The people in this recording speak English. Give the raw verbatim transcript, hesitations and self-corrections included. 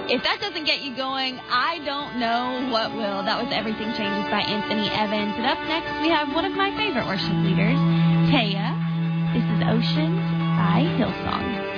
If that doesn't get you going, I don't know what will. That was Everything Changes by Anthony Evans. And up next, we have one of my favorite worship leaders, Taya. This is Oceans by Hillsong.